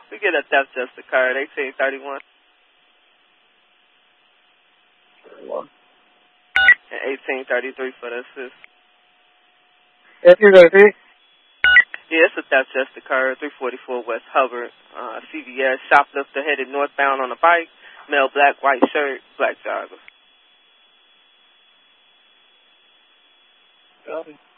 We get a theft justice card, 1831. 31. And 1833 for the assist. 1833? Yeah, it's a theft justice card, 344 West Hubbard, CVS, shoplifter headed northbound on a bike, male black, white shirt, black jogger. Copy.